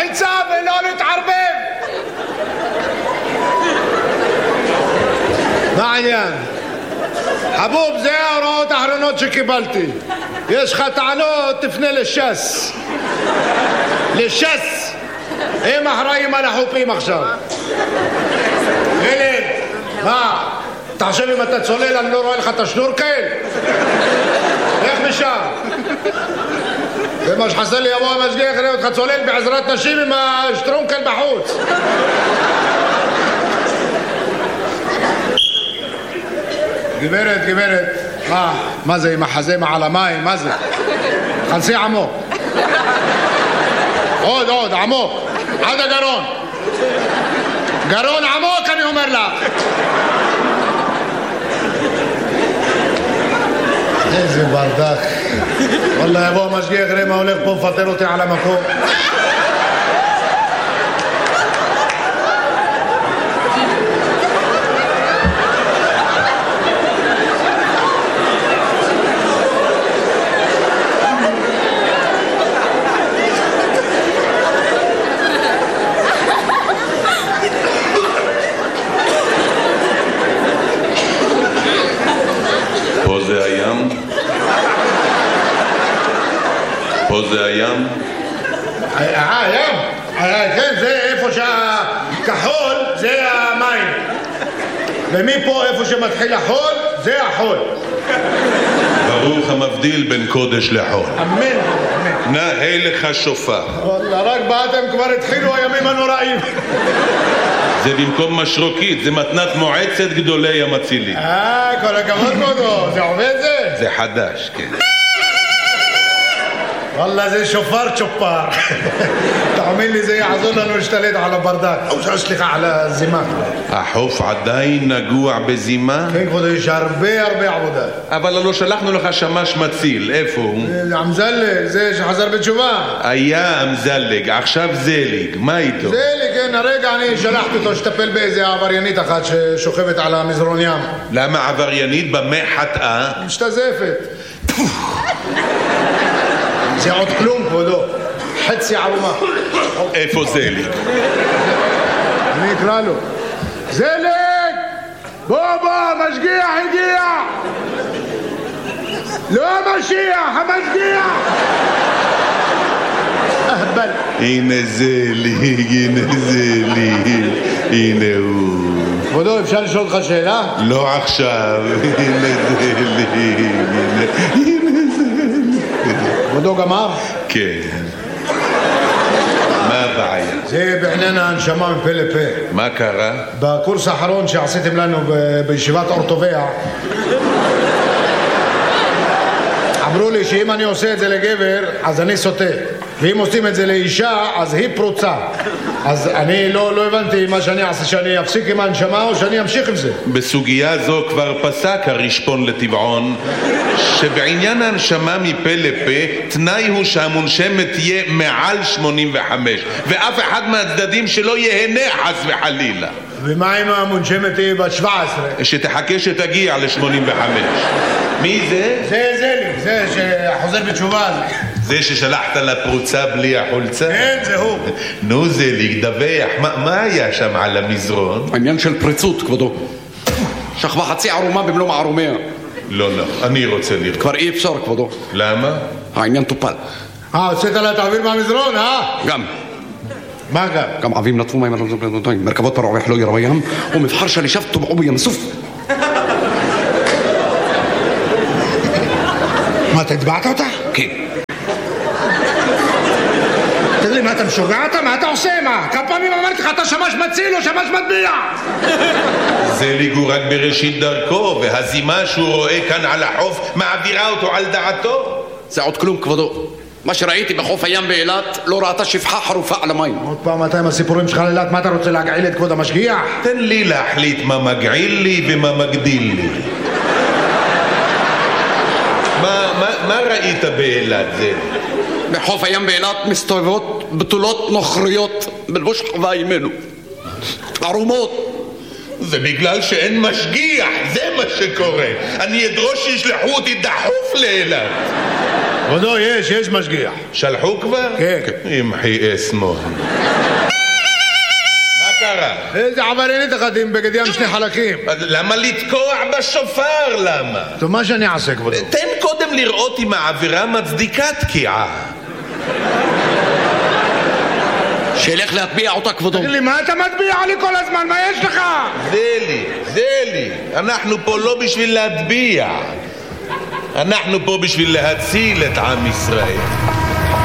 לחיצה ולא להתערבב. מה העניין? חבוב, זה ההוראות האחרונות שקיבלתי. יש לך טענות, תפנה לש"ס. לש"ס. הם אחראים על החופים עכשיו. ילד, מה? אתה חושב אם אתה צולל אני לא רואה לך את השנורקל? איך משם? זה מה שחסר לי, יבוא המשגיח יראה אותך צולל בעזרת נשים עם השטרונקל בחוץ. גברת, מה זה עם החזה מעל המים, מה זה? חלסי עמוק. עוד, עמוק, עד הגרון. גרון עמוק אני אומר לך. איזה ברדק. וואלה יבוא המשגיח יראה מה הולך פה, מפטר אותי על המקום. פה זה הים? הים? כן, זה איפה שהכחול זה המים. ומפה איפה שמתחיל החול זה החול. ברוך המבדיל בין קודש לחול. אמן. נאה לך שופר. וואלה, רק באתם כבר התחילו הימים הנוראים. זה במקום משרוקית, זה מתנת מועצת גדולי המצילים. כל הכבוד כבודו, זה עובד זה? זה חדש, כן. וואלה זה שופר צ'ופר. תאמין לי זה יעזור לנו להשתלט על הברדק. סליחה, על הזימה. החוף עדיין נגוע בזימה? כן כבודו, יש הרבה עבודה. אבל לא שלחנו לך שמש מציל, איפה הוא? אמזלג, זה שחזר בתשובה. היה אמזלג, עכשיו זליג, מה איתו? זליג, כן, הרגע אני שלחתי אותו שטפל באיזה עבריינית אחת ששוכבת על המזרון ים. למה עבריינית? במה חטאה? משתזפת. זה עוד כלום כבודו, חצי ערומה. איפה זליג? אני אקרא לו. זליג! בוא, המשגיח הגיע! לא המשיח, המשגיח! אהבל. הנה זליג, הנה הוא. כבודו, אפשר לשאול אותך שאלה? לא עכשיו, הנה זליג, כבודו גמר? כן. מה הבעיה? זה בעניין ההנשמה מפה לפה. מה קרה? בקורס האחרון שעשיתם לנו בישיבת אורטוביה אמרו לי שאם אני עושה את זה לגבר אז אני סוטה, ואם עושים את זה לאישה אז היא פרוצה. אז אני לא הבנתי מה שאני אעשה, שאני אפסיק עם ההנשמה או שאני אמשיך עם זה. בסוגיה זו כבר פסק הרשפון לטבעון שבעניין ההנשמה מפה לפה תנאי הוא שהמונשמת תהיה מעל 85 ואף אחד מהצדדים שלא יהנה חס וחלילה. ומה אם המונשמת היא בת 17? שתחכה שתגיע ל-85. מי זה? זה שחוזר בתשובה. זה ששלחת לפרוצה בלי החולצה? כן, זה הוא. נו זליג, דווח, מה היה שם על המזרון? העניין של פריצות, כבודו. שכבה חצי ערומה במלוא מערומיה. לא, אני רוצה לראות. כבר אי אפשר, כבודו. למה? העניין טופל. הוצאת לה תעביר מהמזרון, גם. מה גם? גם עבים נטפו מים, מרכבות פרעוח לא ירו ים, ומבחר שלישב טובעו בים סוף. מה, אתה התבעת אותה? כן. תגיד לי, מה אתה משוגע אתה? מה אתה עושה? מה? כמה פעמים אמרתי לך, אתה שמש מציל או שמש מטביע? זליג הוא רק בראשית דרכו, והזימה שהוא רואה כאן על החוף מעבירה אותו על דעתו. זה עוד כלום, כבודו. מה שראיתי בחוף הים באילת לא ראתה שפחה חרופה על המים. עוד פעם אתה עם הסיפורים שלך לאילת, מה אתה רוצה להגעיל את כבוד המשגיח? תן לי להחליט מה מגעיל לי ומה מגדיל לי. מה ראית באילת זה? בחוף הים באילת מסתובבות בתולות נוכריות בלבוש חווה ימינו. ערומות. זה בגלל שאין משגיח, זה מה שקורה. אני אדרוש שישלחו אותי דחוף לאילת. כבודו, יש משגיח. שלחו כבר? כן. ימחי אסמו. מה קרה? איזה עבריינית אחת עם בגד ים שני חלקים. למה לתקוע בשופר? למה? טוב, מה שאני אעשה, כבודו? תן קודם לראות אם העבירה מצדיקה תקיעה. שילך להטביע אותה, כבודו. תגיד לי, מה אתה מטביע לי כל הזמן? מה יש לך? זה לי. אנחנו פה לא בשביל להטביע. אנחנו פה בשביל להציל את עם ישראל.